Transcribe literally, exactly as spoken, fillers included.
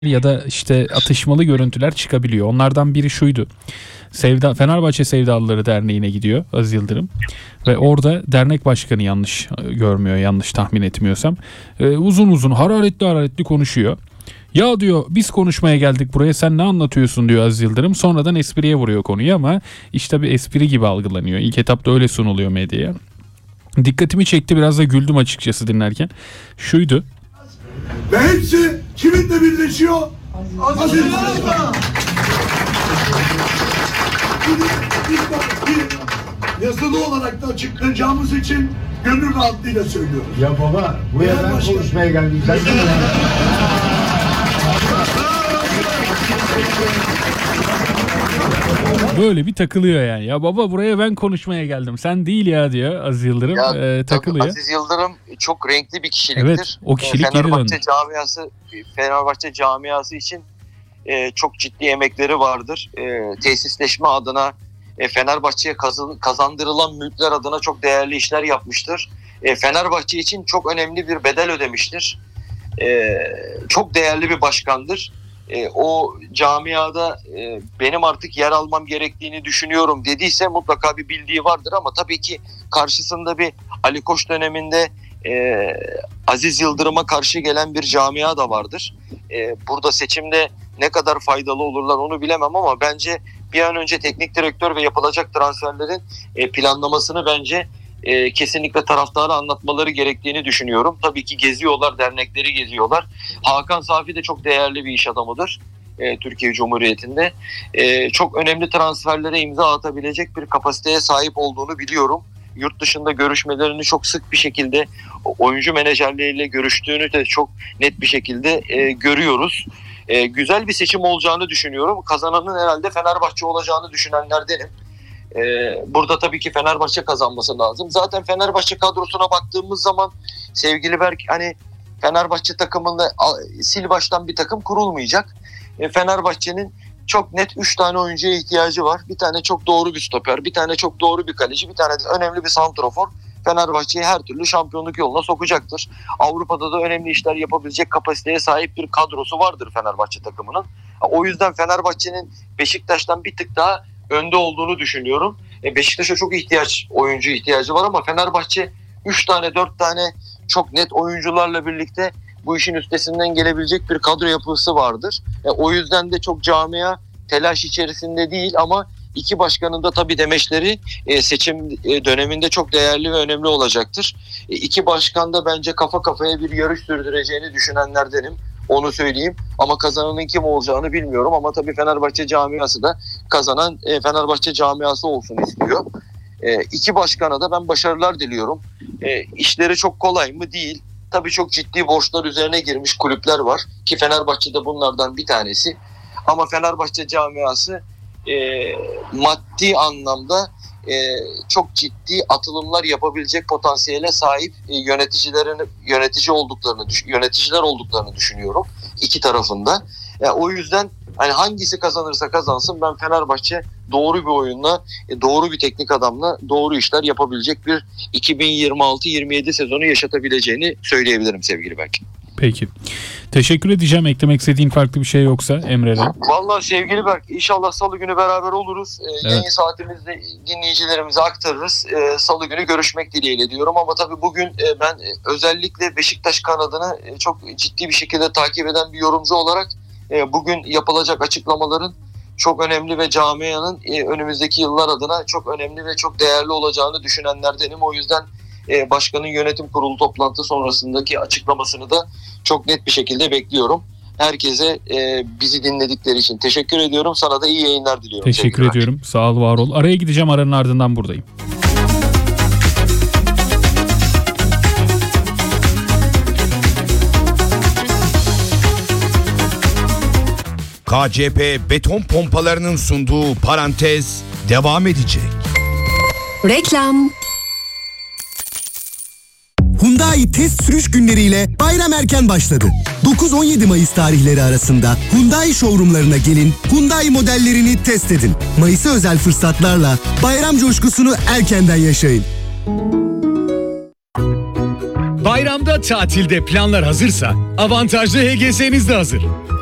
ya da işte atışmalı görüntüler çıkabiliyor. Onlardan biri şuydu. Sevda, Fenerbahçe Sevdalıları Derneği'ne gidiyor Aziz Yıldırım ve orada dernek başkanı yanlış görmüyor, yanlış tahmin etmiyorsam ee, uzun uzun hararetli hararetli konuşuyor. Ya diyor biz konuşmaya geldik buraya, sen ne anlatıyorsun diyor Aziz Yıldırım. Sonradan espriye vuruyor konuyu ama işte bir espri gibi algılanıyor. İlk etapta öyle sunuluyor medyaya. Dikkatimi çekti, biraz da güldüm açıkçası dinlerken. Şuydu. Ve hepsi kiminle birleşiyor? Aziz Yıldırım'la. Yazılı olarak da açıklayacağımız için gönül rahatlığıyla söylüyoruz. Ya baba, buraya ben başka... konuşmaya geldim. Sen de Böyle bir takılıyor yani. Ya baba buraya ben konuşmaya geldim, sen değil ya diyor Aziz Yıldırım. Ya, ee, takılıyor. Aziz Yıldırım çok renkli bir kişiliktir. Evet, o kişilik geri Fenerbahçe döndü. camiası, Fenerbahçe camiası için e, çok ciddi emekleri vardır. E, tesisleşme adına, e, Fenerbahçe'ye kazan, kazandırılan mülkler adına çok değerli işler yapmıştır. E, Fenerbahçe için çok önemli bir bedel ödemiştir. E, çok değerli bir başkandır. E, o camiada e, benim artık yer almam gerektiğini düşünüyorum dediyse mutlaka bir bildiği vardır ama tabii ki karşısında bir Ali Koç döneminde e, Aziz Yıldırım'a karşı gelen bir camia da vardır. E, burada seçimde ne kadar faydalı olurlar onu bilemem ama bence bir an önce teknik direktör ve yapılacak transferlerin e, planlamasını bence e, kesinlikle taraftara anlatmaları gerektiğini düşünüyorum. Tabii ki geziyorlar, dernekleri geziyorlar. Hakan Safi de çok değerli bir iş adamıdır e, Türkiye Cumhuriyeti'nde. E, çok önemli transferlere imza atabilecek bir kapasiteye sahip olduğunu biliyorum. Yurt dışında görüşmelerini çok sık bir şekilde oyuncu menajerleriyle görüştüğünü de çok net bir şekilde e, görüyoruz. E, güzel bir seçim olacağını düşünüyorum. Kazananın herhalde Fenerbahçe olacağını düşünenlerdenim. Ee, burada tabii ki Fenerbahçe kazanması lazım. Zaten Fenerbahçe kadrosuna baktığımız zaman sevgili Berk, hani Fenerbahçe takımında sil baştan bir takım kurulmayacak. Ee, Fenerbahçe'nin çok net üç tane oyuncuya ihtiyacı var. Bir tane çok doğru bir stoper, bir tane çok doğru bir kaleci, bir tane de önemli bir santrafor. Fenerbahçe'yi her türlü şampiyonluk yoluna sokacaktır. Avrupa'da da önemli işler yapabilecek kapasiteye sahip bir kadrosu vardır Fenerbahçe takımının. O yüzden Fenerbahçe'nin Beşiktaş'tan bir tık daha önde olduğunu düşünüyorum. E Beşiktaş'a çok ihtiyaç, oyuncu ihtiyacı var ama Fenerbahçe üç tane dört tane çok net oyuncularla birlikte bu işin üstesinden gelebilecek bir kadro yapısı vardır. E o yüzden de çok camia telaş içerisinde değil ama iki başkanın da tabii demeçleri e, seçim e, döneminde çok değerli ve önemli olacaktır. E, iki başkan da bence kafa kafaya bir yarış sürdüreceğini düşünenlerdenim. Onu söyleyeyim ama kazananın kim olacağını bilmiyorum ama tabii Fenerbahçe camiası da kazanan e, Fenerbahçe camiası olsun istiyor. E, iki başkana da ben başarılar diliyorum. E, işleri çok kolay mı? Değil. Tabii çok ciddi borçlar üzerine girmiş kulüpler var ki Fenerbahçe'de bunlardan bir tanesi. Ama Fenerbahçe camiası e, maddi anlamda e, çok ciddi atılımlar yapabilecek potansiyele sahip e, yöneticilerin yönetici olduklarını yöneticiler olduklarını düşünüyorum iki tarafında. E, o yüzden hani hangisi kazanırsa kazansın ben Fenerbahçe doğru bir oyunla, e, doğru bir teknik adamla doğru işler yapabilecek bir iki bin yirmi altı yirmi yedi sezonu yaşatabileceğini söyleyebilirim sevgili Berk. Peki. Teşekkür edeceğim. Eklemek istediğin farklı bir şey yoksa Emre'den. Vallahi sevgili Berk, inşallah Salı günü beraber oluruz. Ee, evet. Yayın saatimizde dinleyicilerimize aktarırız. Ee, Salı günü görüşmek dileğiyle diyorum ama tabii bugün e, ben özellikle Beşiktaş kanadını e, çok ciddi bir şekilde takip eden bir yorumcu olarak e, bugün yapılacak açıklamaların çok önemli ve camianın e, önümüzdeki yıllar adına çok önemli ve çok değerli olacağını düşünenlerdenim. O yüzden e, başkanın yönetim kurulu toplantı sonrasındaki açıklamasını da çok net bir şekilde bekliyorum. Herkese e, bizi dinledikleri için teşekkür ediyorum. Sana da iyi yayınlar diliyorum. Teşekkür sevgiler. ediyorum. Sağ ol, var ol. Araya gideceğim. Aranın ardından buradayım. K C P beton pompalarının sunduğu parantez devam edecek. Reklam. Hyundai test sürüş günleriyle bayram erken başladı. dokuz on yedi Mayıs tarihleri arasında Hyundai showroomlarına gelin, Hyundai modellerini test edin. Mayıs'a özel fırsatlarla bayram coşkusunu erkenden yaşayın. Bayramda tatilde planlar hazırsa avantajlı H G S'niz de hazır.